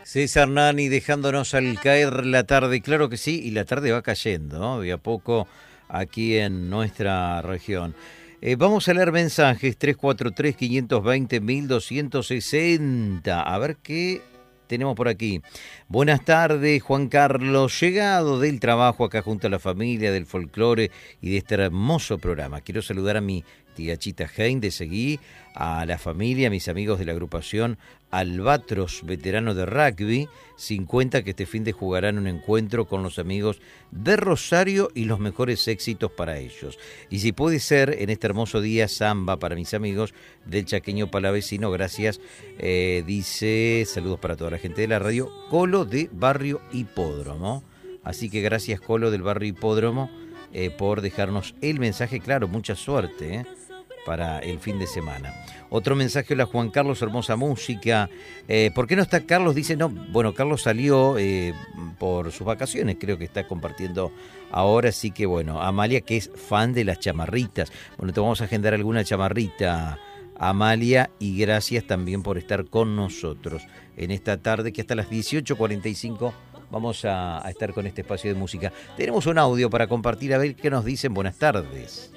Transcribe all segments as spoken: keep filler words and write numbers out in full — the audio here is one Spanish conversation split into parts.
César Nani dejándonos al caer la tarde, claro que sí, y la tarde va cayendo, ¿no? De a poco aquí en nuestra región. Eh, vamos a leer mensajes, tres cuatro tres, cinco dos cero, doscientos sesenta. A ver qué tenemos por aquí. Buenas tardes, Juan Carlos. Llegado del trabajo acá junto a la familia, del folclore y de este hermoso programa. Quiero saludar a mi tía Chita Hein de Seguí, a la familia, a mis amigos de la agrupación Albatros, veterano de rugby, cincuenta, que este fin de jugarán un encuentro con los amigos de Rosario y los mejores éxitos para ellos. Y si puede ser, en este hermoso día, samba para mis amigos del Chaqueño Palavecino, gracias, eh, dice, saludos para toda la gente de la radio, Colo de Barrio Hipódromo. Así que gracias, Colo del Barrio Hipódromo, eh, por dejarnos el mensaje, claro, mucha suerte, ¿eh? Para el fin de semana. Otro mensaje, hola Juan Carlos, hermosa música. Eh, ¿Por qué no está Carlos? Dice, no, bueno, Carlos salió eh, por sus vacaciones, creo que está compartiendo ahora, así que bueno, Amalia, que es fan de las chamarritas. Bueno, te vamos a agendar alguna chamarrita, Amalia, y gracias también por estar con nosotros en esta tarde, que hasta las dieciocho cuarenta y cinco vamos a, a estar con este espacio de música. Tenemos un audio para compartir, a ver qué nos dicen. Buenas tardes.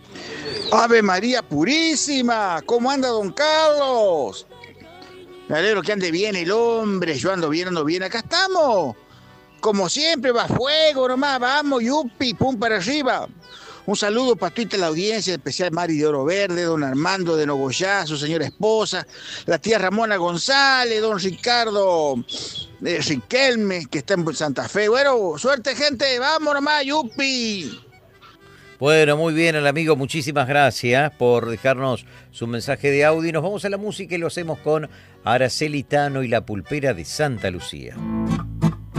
Ave María Purísima, ¿cómo anda don Carlos? Me alegro que ande bien el hombre, yo ando bien, ando bien, acá estamos. Como siempre, va a fuego nomás, vamos, yupi, pum para arriba. Un saludo para toda la audiencia, en especial Mari de Oro Verde, don Armando de Nogoyá, su señora esposa, la tía Ramona González, don Ricardo eh, Riquelme, que está en Santa Fe. Bueno, suerte gente, vamos nomás, yupi. Bueno, muy bien, el amigo, muchísimas gracias por dejarnos su mensaje de audio. Y nos vamos a la música y lo hacemos con Araceli Tano y la Pulpera de Santa Lucía.